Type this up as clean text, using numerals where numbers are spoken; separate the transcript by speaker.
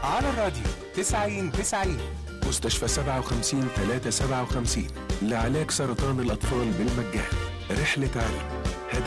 Speaker 1: على الراديو 90
Speaker 2: مستشفى 57 357 لعلاج سرطان الأطفال بالمجان. رحلة علم